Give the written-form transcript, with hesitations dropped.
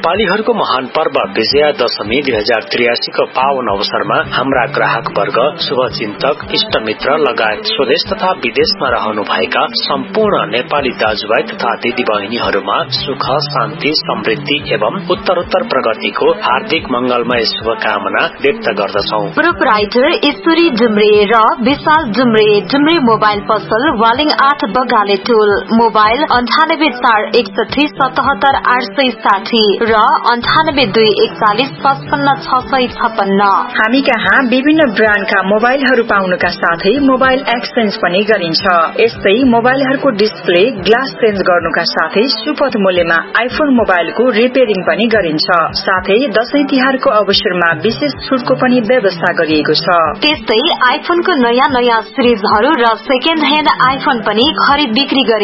नेपालीहरूको महान पर्व विजयादशमी 2083 को पावन अवसरमा हाम्रा ग्राहक वर्ग, शुभचिन्तक, इष्टमित्र लगायत स्वदेश तथा विदेशमा रहनु भएका सम्पूर्ण नेपाली दाजुभाइ तथा दिदी बहिनीहरूमा सुख, शान्ति, समृद्धि एवं उत्तरोत्तर प्रगतिको हार्दिक मंगलमय शुभकामना व्यक्त गर्दछौ। प्रोपराइटर ईश्वरी डुम्रे र विशाल डुम्रे मोबाइल पसल वालिङ 8 बगाले टोल, मोबाइल 9841677860 र 9821415656। हामी कहाँ विभिन्न ब्रान्डका मोबाइलहरू पाउनुका साथै मोबाइल एक्सचेन्ज पनि गरिन्छ। यस्तै मोबाइलहरूको डिस्प्ले, ग्लास चेन्ज गर्नुका साथै सुपथ मूल्यमा आइफोन मोबाइलको रिपेयरिङ पनि गरिन्छ। साथै दशैं तिहारको अवसरमा विशेष छुटको पनि व्यवस्था गरिएको छ। त्यस्तै आइफोनको नयाँ सिरिजहरू र सेकेन्ड ह्यान्ड आइफोन पनि खरिद बिक्री